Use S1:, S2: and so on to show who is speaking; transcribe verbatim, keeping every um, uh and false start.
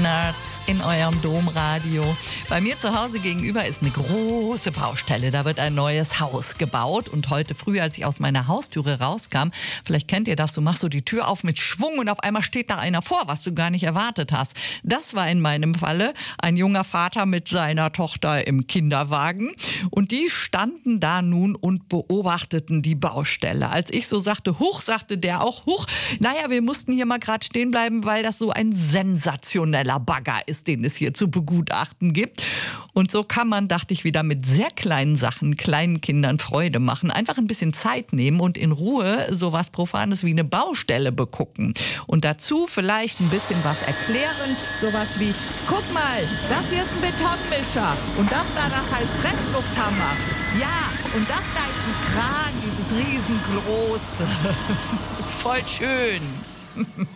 S1: Nerds in eurem Domradio. Bei mir zu Hause gegenüber ist eine große Baustelle. Da wird ein neues Haus gebaut. Und heute früh, als ich aus meiner Haustüre rauskam, vielleicht kennt ihr das, du machst so die Tür auf mit Schwung und auf einmal steht da einer vor, was du gar nicht erwartet hast. Das war in meinem Falle ein junger Vater mit seiner Tochter im Kinderwagen. Und die standen da nun und beobachteten die Baustelle. Als ich so sagte, huch, sagte der auch, huch. Naja, wir mussten hier mal gerade stehen bleiben, weil das so ein sensationeller Bagger ist, den es hier zu begutachten gibt. Und so kann man, dachte ich wieder, mit sehr kleinen Sachen kleinen Kindern Freude machen. Einfach ein bisschen Zeit nehmen und in Ruhe sowas Profanes wie eine Baustelle begucken. Und dazu vielleicht ein bisschen was erklären. Sowas wie, guck mal, das hier ist ein Betonmischer. Und das da, das heißt Presslufthammer. Ja, und das da ist ein Kran, dieses riesengroße. Voll schön.